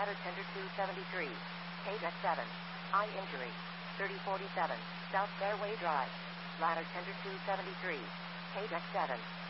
Ladder Tender 273. Page X7. Eye injury. 3047. South Fairway Drive. Ladder Tender 273. Page X7.